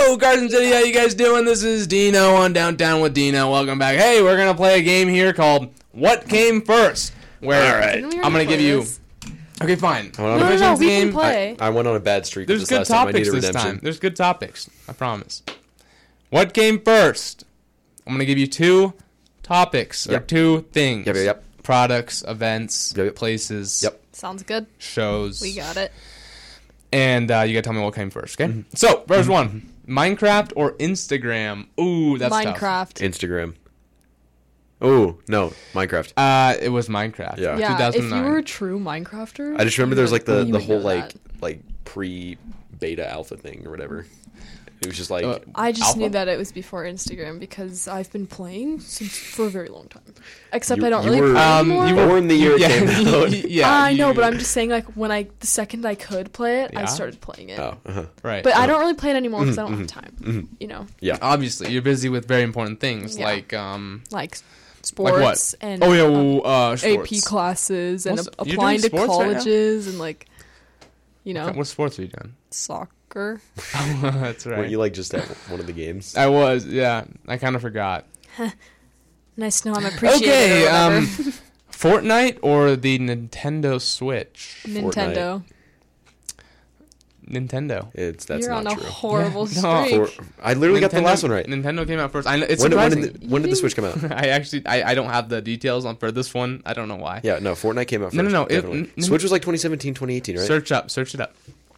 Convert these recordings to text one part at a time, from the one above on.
Yo, Carson City, how you guys doing? This is Dino on Downtown with Dino. Welcome back. Hey, we're going to play a game here called What Came First? Where All right. I'm going to give you... Okay, fine. No, we can play. I went on a bad streak. There's good topics this time. There's good topics. I promise. What came first? I'm going to give you two topics or two things. Yep. Products, events, places. Yep. Sounds good. Shows. We got it. And you got to tell me what came first, okay? Mm-hmm. So, first one. Minecraft or Instagram? Ooh, that's Minecraft. tough. Instagram. Oh, no. Minecraft. It was Minecraft. Yeah. 2009. If you were a true Minecrafter. I just remember there was like the whole that. like pre-beta alpha thing or whatever. It was just like I just alpha? knew that it was before Instagram because I've been playing for a very long time. Except You- I don't you really were- play anymore. you were born the year it came out. Yeah, I know, but I'm just saying, like, the second I could play it, Yeah? I started playing it. Oh, right. But I don't really play it anymore because I don't have time. You know, yeah. Obviously, you're busy with very important things Yeah. like like sports and sports. AP classes and What's- you're applying to doing sports right now? colleges and like, you know, What sports are you doing? soccer. That's right. Weren't you like just at one of the games? I was, yeah. I kind of forgot. Nice to know I'm appreciated. Okay, or whatever. Fortnite or the Nintendo Switch? Nintendo. Nintendo. That's You're not on a true. horrible No. streak. I literally got the last one right. Nintendo came out first. It's When surprising. did the Switch come out? I don't have the details on for this one. I don't know why. Yeah, no, Fortnite came out first. No. definitely. Switch was like 2017, 2018, right? Search it up.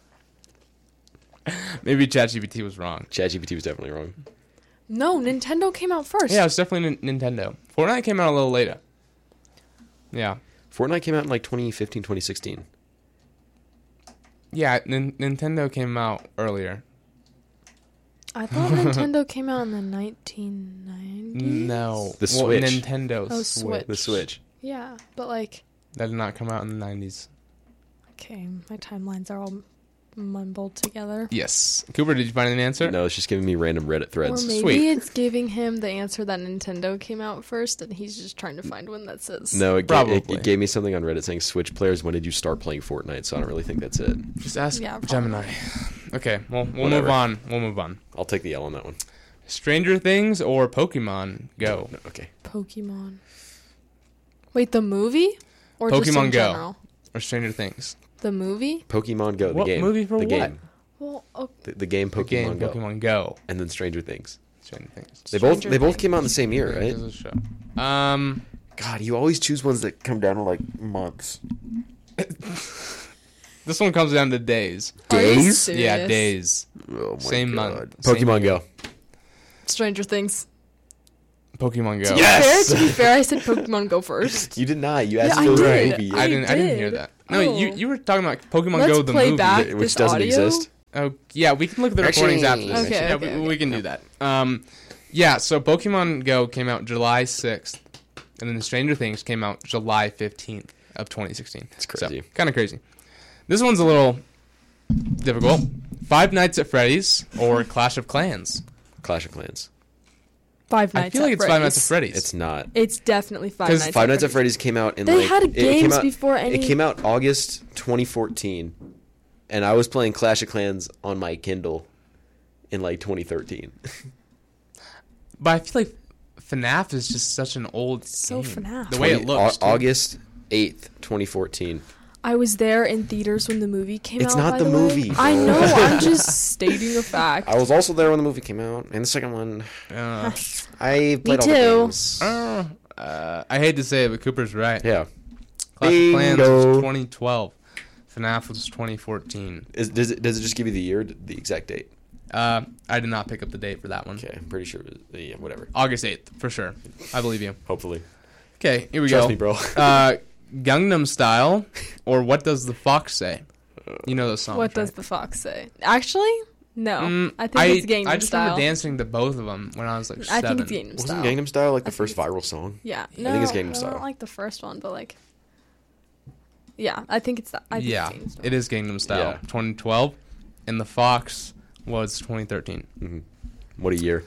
Maybe ChatGPT was wrong. ChatGPT was definitely wrong. No, Nintendo came out first. Yeah, it's definitely Nintendo. Fortnite came out a little later. Yeah. Fortnite came out in like 2015, 2016. Yeah, Nintendo came out earlier. I thought Nintendo came out in the 1990s. No. The Switch. Nintendo Oh, Switch. The Switch. Yeah, but like, That did not come out in the 90s. okay, my timelines are all mumbled together. Yes. Cooper, did you find an answer? No, it's just giving me random Reddit Or threads. maybe Sweet. it's giving him the answer that Nintendo came out first, and he's just trying to find one that says. No, it Probably. gave me something on Reddit saying Switch players, when did you start playing Fortnite? So I don't really think that's it. Just ask Yeah, probably. Gemini. Okay, well, we'll Whatever. move on. I'll take the L on that one. Stranger Things or Pokemon Go? No, okay. Pokemon. Wait, the movie? Or just Pokemon in Go. general? Or Stranger Things? The movie? Pokemon Go, What the game. movie for the what? game. Well, okay. The game The Pokemon game Go. Pokemon Go. And then Stranger Things. Stranger Things. They Stranger both Things. came out in the same year, right? This is a show. God, you always choose ones that come down to like months. This one comes down to days. Are you Days? serious? Yeah, days. Oh my Same God. month. Same Pokemon year. Go. Stranger Things. Pokemon Go. Yes! To be fair, I said Pokemon Go first. You did not. You asked Yeah, if it was I a did. movie. I I didn't hear did. that. No, Oh. you were talking about Pokemon Let's Go the play movie. back Which this doesn't audio. exist. Oh, yeah, we can look at the recordings after this. Actually- Okay, Yeah, okay, we can do that. Yeah, so Pokemon Go came out July 6th, and then Stranger Things came out July 15th of 2016. It's crazy. So, kind of crazy. This one's a little difficult. Five Nights at Freddy's or Clash of Clans? Clash of Clans. Five Nights I feel like at it's Freddy's. Five Nights at Freddy's. It's not. It's definitely Five 'Cause Nights Five Nights at at Freddy's came out in They like... had it came games out- before any... It came out August 2014, and I was playing Clash of Clans on my Kindle in like 2013. But I feel like FNAF is just such an old So game. FNAF. The way it looks. too. August 8th, 2014. I was there in theaters when the movie came It's out. not by the way. movie. I know. I'm just stating a fact. I was also there when the movie came out, and the second one. Uh, I played all the too. games. I hate to say it, but Cooper's right. Yeah. Clash of Clans was Bingo. 2012. FNAF was 2014. Does it just give you the year, the exact date? I did not pick up the date for that one. Okay, I'm pretty sure. Yeah, whatever. August 8th, for sure. I believe you. Hopefully. Okay, here we Trust go. me, bro. Gangnam Style or What Does the Fox Say? You know those songs, What does right? the fox say? Actually, no. I think it's Gangnam I just Style. remember dancing to both of them when I was like I 7. think it's Gangnam Style. Wasn't Gangnam Style like the I think first it's- viral song? Yeah. I No, think it's Gangnam I Style. don't like the first one, but like... Yeah, I think it's that. I think Yeah, it's Gangnam Style. it is Gangnam Style. Yeah. 2012. And the Fox was 2013. Mm-hmm. What a year.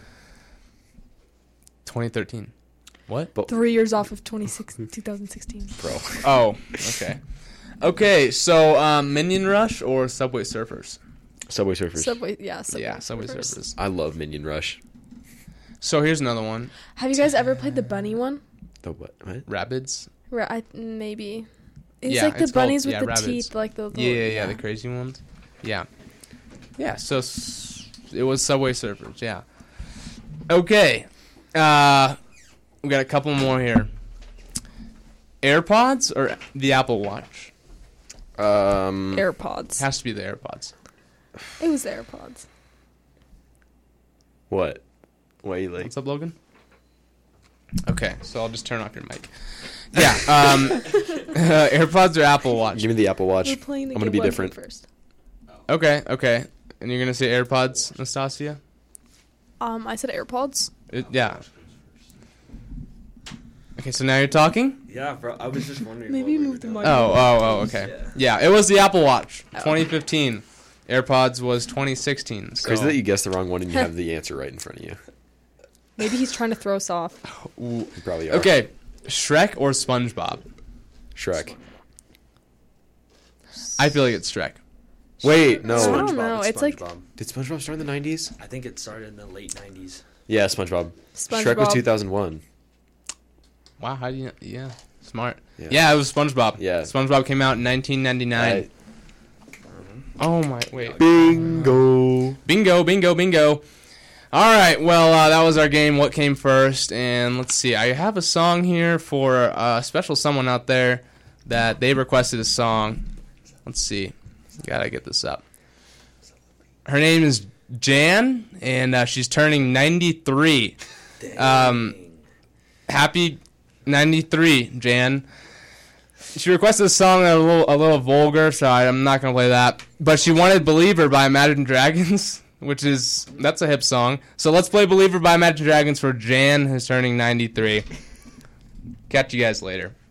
2013. What? 3 years off of 2016. Bro. Oh, okay. Okay, so Minion Rush or Subway Surfers? Subway Surfers. Subway Subway Surfers. Surfers. I love Minion Rush. So here's another one. Have you guys ever played the bunny one? The what? Rabbids. Maybe. It's Yeah, like the it's bunnies called- with the Rabbids. teeth, like the Yeah, the crazy ones. Yeah. Yeah, so it was Subway Surfers, yeah. Okay. We got a couple more here. AirPods or the Apple Watch? AirPods. Has to be the AirPods. It was the AirPods. What? Why you like? What's up, Logan? Okay, so I'll just turn off your mic. Yeah, AirPods or Apple Watch? Give me the Apple Watch. We're playing the I'm gonna game be one different. first. Okay. And you're going to say AirPods, Nastasia? I said AirPods. Yeah. Okay, so now you're talking? Yeah, bro. I was just wondering. Maybe what we move were the doing. mic. Oh, okay. Yeah, it was the Apple Watch, Oh. 2015. AirPods was 2016. So. Crazy that you guessed the wrong one and you have the answer right in front of you. Maybe he's trying to throw us off. You probably are. Okay, Shrek or SpongeBob? Shrek. I feel like it's Shrek. Wait, no. I SpongeBob. don't know. It's like SpongeBob. Did SpongeBob start in the 90s? I think it started in the late 90s. Yeah, SpongeBob. Shrek SpongeBob. was 2001. Wow, how do you know? Yeah, smart. Yeah. Yeah, it was SpongeBob. Yeah. SpongeBob came out in 1999. Oh my, wait. Bingo. Bingo. All right, well, that was our game, What Came First? And let's see, I have a song here for a special someone out there that they requested a song. Let's see. Gotta get this up. Her name is Jan, and she's turning 93. Happy 93, Jan. She requested a song that was a little vulgar, so I'm not gonna play that. But she wanted "Believer" by Imagine Dragons, that's a hip song. So let's play "Believer" by Imagine Dragons for Jan, who's turning 93. Catch you guys later.